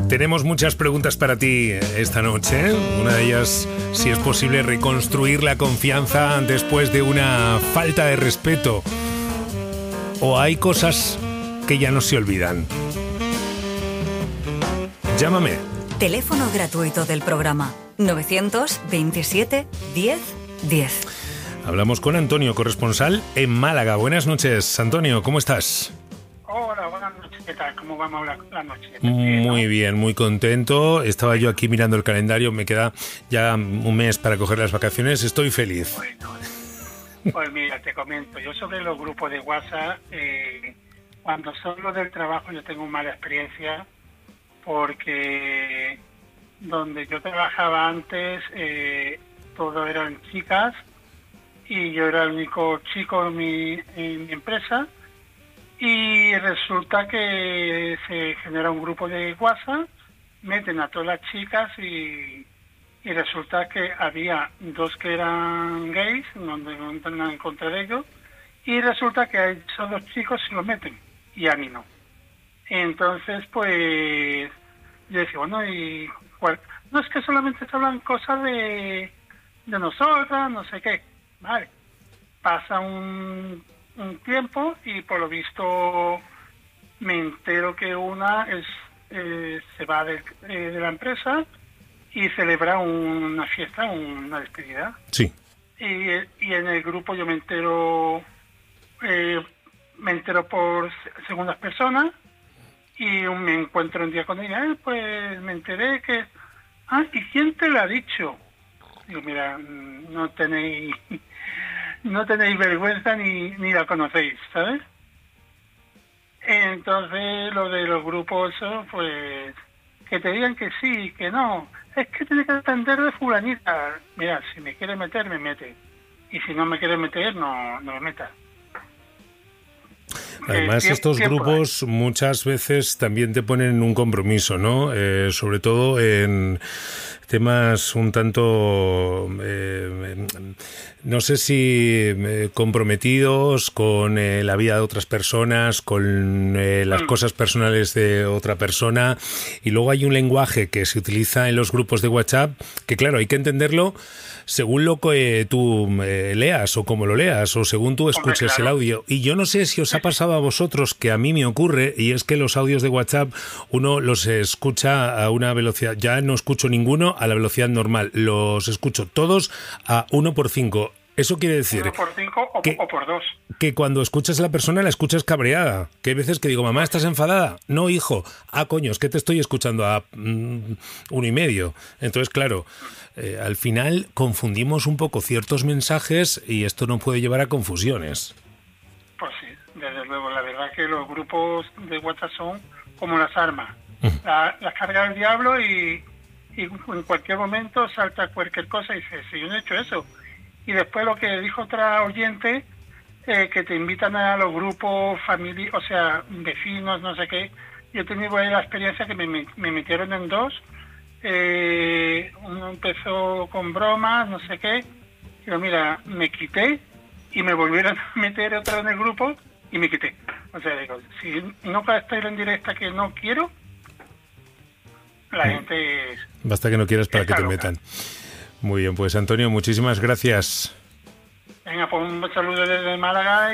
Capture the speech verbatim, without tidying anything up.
Tenemos muchas preguntas para ti esta noche. Una de ellas, si es posible reconstruir la confianza después de una falta de respeto. ¿O hay cosas que ya no se olvidan? Llámame. Teléfono gratuito del programa novecientos veintisiete diez diez. Hablamos con Antonio, corresponsal en Málaga. Buenas noches, Antonio, ¿cómo estás? Hola, buenas noches. ¿Qué tal? ¿Cómo vamos la, la noche? Muy bien, muy contento. Estaba yo aquí mirando el calendario. Me queda ya un mes para coger las vacaciones. Estoy feliz. Bueno, pues mira, te comento. Yo sobre los grupos de WhatsApp, eh, cuando son los del trabajo, yo tengo mala experiencia porque donde yo trabajaba antes, eh, todo eran chicas y yo era el único chico en mi, en mi empresa. Y resulta que se genera un grupo de WhatsApp, meten a todas las chicas y, y resulta que había dos que eran gays, donde no entran en contra de ellos, y resulta que a esos dos chicos se los meten y a mí no. Entonces, pues, yo decía, bueno, y cuál? No es que solamente se hablan cosas de, de nosotras, no sé qué. Vale, pasa un... un tiempo y por lo visto me entero que una es eh, se va de, eh, de la empresa y celebra una fiesta, una despedida. Sí. Y, y en el grupo yo me entero eh, me entero por segundas personas y me encuentro un día con ella, eh, pues me enteré que... Ah, ¿y quién te lo ha dicho? Digo, mira, no tenéis... no tenéis vergüenza ni, ni la conocéis, ¿sabes? Entonces, lo de los grupos, pues, que te digan que sí, que no, es que tienes que depender de fulanita. Mira, si me quiere meter, me mete. Y si no me quiere meter, no, no me meta. Además, eh, estos grupos hay. muchas veces también te ponen un compromiso, ¿no? Eh, sobre todo en temas un tanto, eh, no sé si eh, comprometidos con eh, la vida de otras personas, con eh, las mm. cosas personales de otra persona. Y luego hay un lenguaje que se utiliza en los grupos de WhatsApp que, claro, hay que entenderlo según lo que tú eh, leas o como lo leas o según tú escuches Hombre, claro. el audio. Y yo no sé si os ha pasado a vosotros, que a mí me ocurre, y es que los audios de WhatsApp uno los escucha a una velocidad, ya no escucho ninguno a la velocidad normal, los escucho todos a uno por cinco. Eso quiere decir uno por cinco o, que, o por dos. Que cuando escuchas a la persona la escuchas cabreada. Que hay veces que digo, mamá, ¿estás enfadada? No, hijo. Ah, coño, es que te estoy escuchando a mm, uno y medio. Entonces, claro, eh, al final confundimos un poco ciertos mensajes y esto no puede llevar a confusiones. Pues sí, desde luego. La verdad que los grupos de WhatsApp son como las armas. La, las carga el diablo y, y en cualquier momento salta cualquier cosa y dice, si yo no he hecho eso. Y después lo que dijo otra oyente, eh, que te invitan a los grupos, familia, o sea, vecinos, no sé qué. Yo he tenido ahí la experiencia que me, me metieron en dos. Eh, uno empezó con bromas, no sé qué. Pero mira, me quité y me volvieron a meter otra vez en el grupo y me quité. O sea, digo, si no estoy en directa que no quiero, la sí. gente... Basta que no quieras para que te loca. metan. Muy bien, pues Antonio, muchísimas gracias. Venga, pues un saludo desde Málaga.